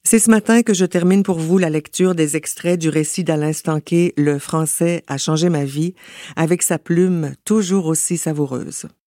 C'est ce matin que je termine pour vous la lecture des extraits du récit d'Alain Stanquet, Le français a changé ma vie, avec sa plume toujours aussi savoureuse.